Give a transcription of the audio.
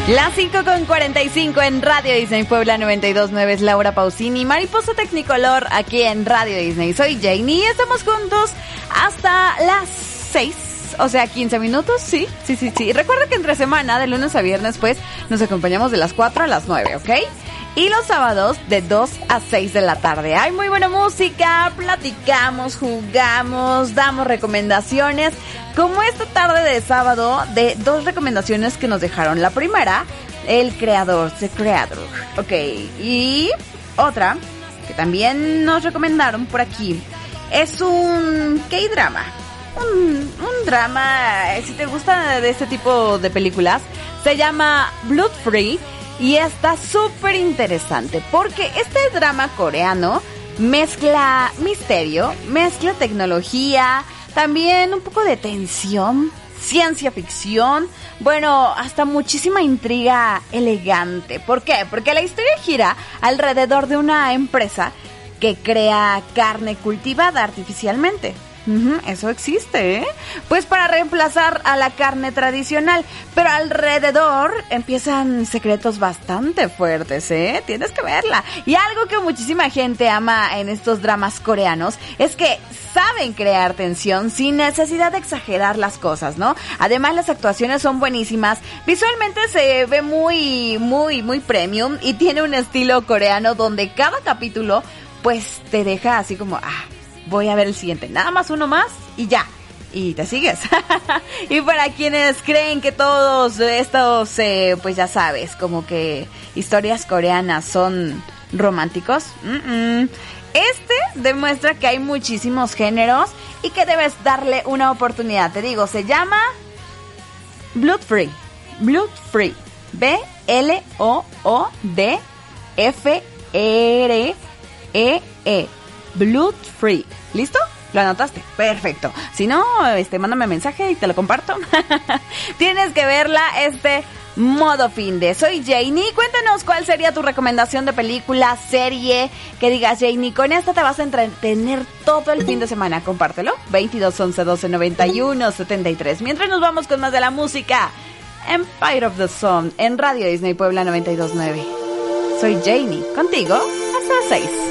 Las 5:45 en Radio Disney Puebla 92.9 es Laura Pausini, Mariposa Tecnicolor aquí en Radio Disney. Soy Janie y estamos juntos hasta las 6, o sea 15 minutos, sí. Recuerda que entre semana, de lunes a viernes, pues, nos acompañamos de las 4 a las 9, ¿ok? Y los sábados de 2 a 6 de la tarde. Hay muy buena música, platicamos, jugamos, damos recomendaciones. Como esta tarde de sábado, de 2 recomendaciones que nos dejaron. La primera, The Creator. Ok, y otra que también nos recomendaron por aquí es un K-drama. Un drama, si te gusta de este tipo de películas, se llama Blood Free. Y está súper interesante porque este drama coreano mezcla misterio, mezcla tecnología, también un poco de tensión, ciencia ficción, bueno, hasta muchísima intriga elegante. ¿Por qué? Porque la historia gira alrededor de una empresa que crea carne cultivada artificialmente. Eso existe, ¿eh? Pues para reemplazar a la carne tradicional. Pero alrededor empiezan secretos bastante fuertes, ¿eh? Tienes que verla. Y algo que muchísima gente ama en estos dramas coreanos es que saben crear tensión sin necesidad de exagerar las cosas, ¿no? Además, las actuaciones son buenísimas. Visualmente se ve muy premium y tiene un estilo coreano donde cada capítulo pues te deja así como, voy a ver el siguiente, nada más uno más y ya, y te sigues. Y para quienes creen que todos estos, pues ya sabes, como que historias coreanas son románticos, este demuestra que hay muchísimos géneros y que debes darle una oportunidad. Te digo, se llama Blood Free, BLOODFREE, Blood Free. ¿Listo? ¿Lo anotaste? Perfecto. Si no, mándame mensaje y te lo comparto. Tienes que verla modo finde. Soy Janie. Cuéntanos cuál sería tu recomendación de película, serie, que digas, Janie, con esta te vas a entretener todo el fin de semana. Compártelo. 22 11 12 91 73. Mientras nos vamos con más de la música, Empire of the Sun en Radio Disney Puebla 92.9. Soy Janie. Contigo hasta las 6.